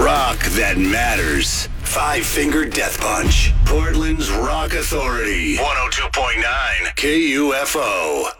Rock that matters. Five Finger Death Punch. Portland's Rock Authority. 102.9 KUFO.